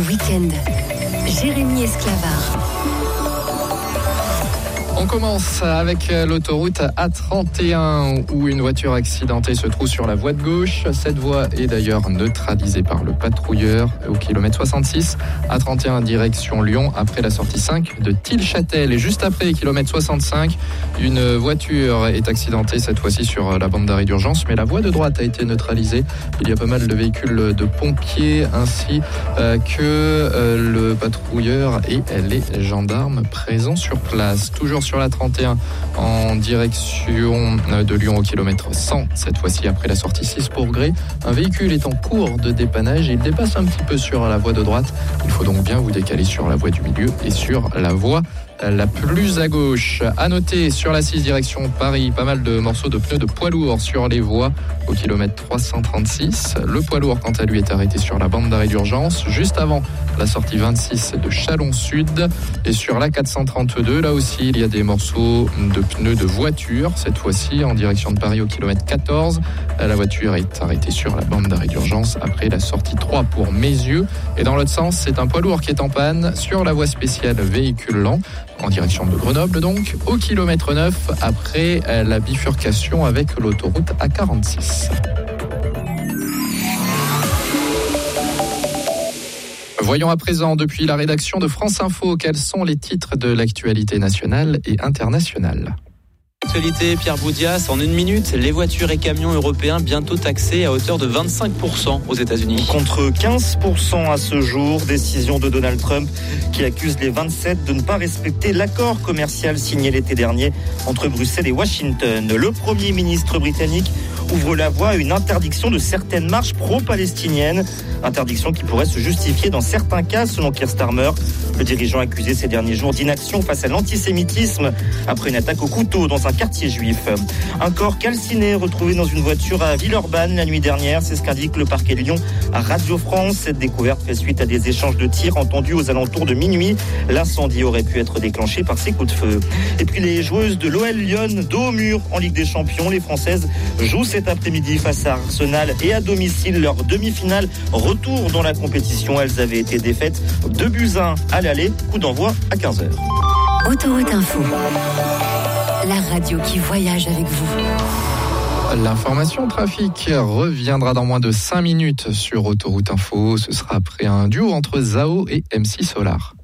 Week-end, Jérémy Esclavard. On commence avec l'autoroute A31 où une voiture accidentée se trouve sur la voie de gauche. Cette voie est d'ailleurs neutralisée par le patrouilleur au kilomètre 66. A31 direction Lyon après la sortie 5 de Tilchâtel. Et juste après, kilomètre 65, une voiture est accidentée cette fois-ci sur la bande d'arrêt d'urgence. Mais la voie de droite a été neutralisée. Il y a pas mal de véhicules de pompiers ainsi que le patrouilleur et les gendarmes présents sur place. Toujours sur la 31 en direction de Lyon au kilomètre 100, cette fois-ci après la sortie 6 pour Grès. Un véhicule est en cours de dépannage et il dépasse un petit peu sur la voie de droite. Il faut donc bien vous décaler sur la voie du milieu et sur la voie la plus à gauche. À noter sur la 6 direction Paris, pas mal de morceaux de pneus de poids lourd sur les voies au kilomètre 336. Le poids lourd, quant à lui, est arrêté sur la bande d'arrêt d'urgence juste avant la sortie 26 de Chalon-Sud. Et sur la 432, là aussi, il y a des morceaux de pneus de voiture. Cette fois-ci, en direction de Paris au kilomètre 14. La voiture est arrêtée sur la bande d'arrêt d'urgence après la sortie 3 pour Mézieux. Et dans l'autre sens, c'est un poids lourd qui est en panne sur la voie spéciale véhicule lent, en direction de Grenoble donc, au kilomètre 9 après la bifurcation avec l'autoroute A46. Voyons à présent, depuis la rédaction de France Info, quels sont les titres de l'actualité nationale et internationale. Actualité, Pierre Boudias, en une minute, les voitures et camions européens bientôt taxés à hauteur de 25% aux États-Unis. Contre 15% à ce jour, décision de Donald Trump qui accuse les 27 de ne pas respecter l'accord commercial signé l'été dernier entre Bruxelles et Washington. Le Premier ministre britannique ouvre la voie à une interdiction de certaines marches pro-palestiniennes. Interdiction qui pourrait se justifier dans certains cas, selon Keir Starmer. Le dirigeant accusé ces derniers jours d'inaction face à l'antisémitisme après une attaque au couteau dans un quartier juif. Un corps calciné retrouvé dans une voiture à Villeurbanne la nuit dernière, c'est ce qu'indique le parquet de Lyon à Radio France. Cette découverte fait suite à des échanges de tirs entendus aux alentours de minuit. L'incendie aurait pu être déclenché par ces coups de feu. Et puis les joueuses de l'OL Lyon, dos au mur en Ligue des Champions. Les Françaises jouent cet après-midi face à Arsenal et à domicile leur demi-finale retour dans la compétition. Elles avaient été défaites 2-1 à l'aller, coup d'envoi à 15h. Autoroute Info, la radio qui voyage avec vous. L'information trafic reviendra dans moins de 5 minutes sur Autoroute Info. Ce sera après un duo entre Zao et MC Solar.